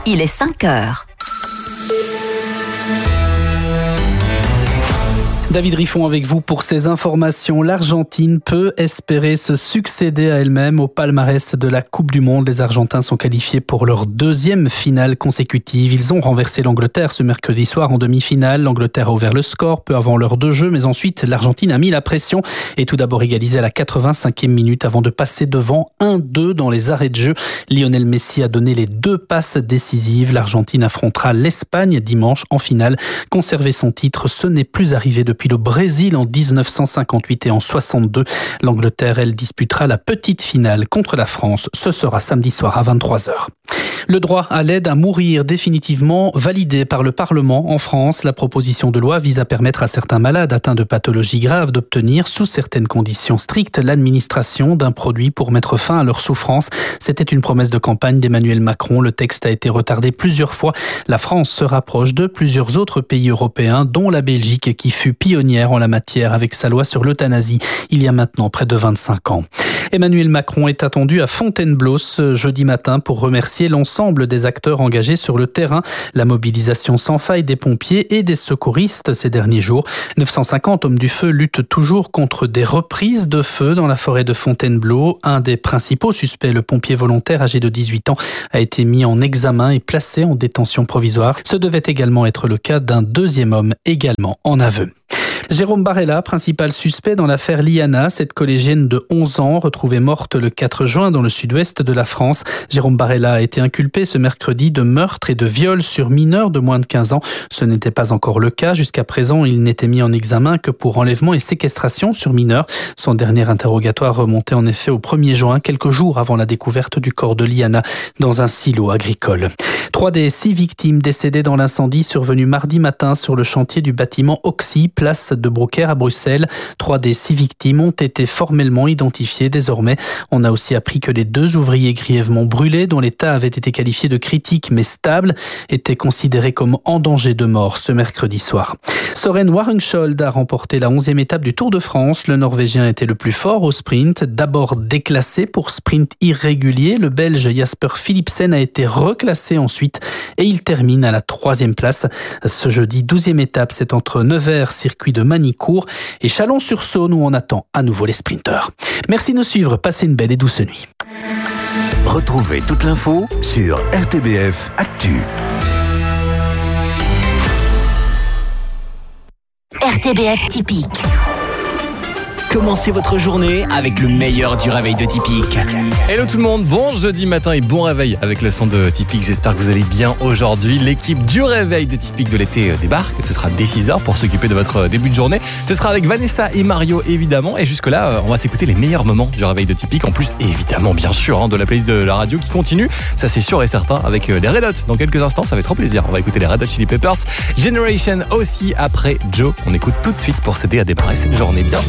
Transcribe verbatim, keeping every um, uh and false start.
il est cinq heures. David Riffon avec vous pour ces informations. L'Argentine peut espérer se succéder à elle-même au palmarès de la Coupe du Monde. Les Argentins sont qualifiés pour leur deuxième finale consécutive. Ils ont renversé l'Angleterre ce mercredi soir en demi-finale. L'Angleterre a ouvert le score peu avant l'heure de jeu, mais ensuite l'Argentine a mis la pression et tout d'abord égalisé à la quatre-vingt-cinquième minute avant de passer devant un deux dans les arrêts de jeu. Lionel Messi a donné les deux passes décisives. L'Argentine affrontera l'Espagne dimanche en finale. Conserver son titre, ce n'est plus arrivé depuis Puis le Brésil en dix-neuf cent cinquante-huit et en soixante-deux. L'Angleterre, elle, disputera la petite finale contre la France. Ce sera samedi soir à vingt-trois heures. Le droit à l'aide à mourir définitivement validé par le Parlement en France. La proposition de loi vise à permettre à certains malades atteints de pathologies graves d'obtenir, sous certaines conditions strictes, l'administration d'un produit pour mettre fin à leur souffrance. C'était une promesse de campagne d'Emmanuel Macron. Le texte a été retardé plusieurs fois. La France se rapproche de plusieurs autres pays européens, dont la Belgique, qui fut pionnière en la matière avec sa loi sur l'euthanasie il y a maintenant près de vingt-cinq ans. Emmanuel Macron est attendu à Fontainebleau ce jeudi matin pour remercier l'ensemble des acteurs engagés sur le terrain. La mobilisation sans faille des pompiers et des secouristes ces derniers jours. neuf cent cinquante hommes du feu luttent toujours contre des reprises de feu dans la forêt de Fontainebleau. Un des principaux suspects, le pompier volontaire âgé de dix-huit ans, a été mis en examen et placé en détention provisoire. Ce devait également être le cas d'un deuxième homme, également en aveu. Jérôme Barella, principal suspect dans l'affaire Liana, cette collégienne de onze ans retrouvée morte le quatre juin dans le sud-ouest de la France. Jérôme Barella a été inculpé ce mercredi de meurtre et de viol sur mineurs de moins de quinze ans. Ce n'était pas encore le cas. Jusqu'à présent, il n'était mis en examen que pour enlèvement et séquestration sur mineurs. Son dernier interrogatoire remontait en effet au premier juin, quelques jours avant la découverte du corps de Liana dans un silo agricole. Trois des six victimes décédées dans l'incendie survenu mardi matin sur le chantier du bâtiment Oxy, place de Brocaire à Bruxelles. Trois des six victimes ont été formellement identifiées. Désormais, on a aussi appris que les deux ouvriers grièvement brûlés, dont l'état avait été qualifié de critique mais stable, étaient considérés comme en danger de mort ce mercredi soir. Søren Warungsholt a remporté la onzième étape du Tour de France. Le Norvégien était le plus fort au sprint. D'abord déclassé pour sprint irrégulier, le Belge Jasper Philipsen a été reclassé ensuite et il termine à la troisième place. Ce jeudi, douzième étape, c'est entre Nevers, circuit de Manicourt, et Chalon-sur-Saône où on attend à nouveau les sprinteurs. Merci de nous suivre, passez une belle et douce nuit. Retrouvez toute l'info sur R T B F Actu. R T B F typique. Commencez votre journée avec le meilleur du réveil de Typique. Hello tout le monde, bon jeudi matin et bon réveil avec le son de Typique. J'espère que vous allez bien aujourd'hui. L'équipe du réveil de Typique de l'été débarque. Ce sera dès six heures pour s'occuper de votre début de journée. Ce sera avec Vanessa et Mario évidemment. Et jusque là, on va s'écouter les meilleurs moments du réveil de Typique. En plus évidemment bien sûr hein, de la playlist de la radio qui continue. Ça c'est sûr et certain avec les Red Hot. Dans quelques instants, ça va être trop plaisir. On va écouter les Red Hot Chili Peppers. Generation aussi après Joe. On écoute tout de suite pour s'aider à démarrer cette journée. Bienvenue.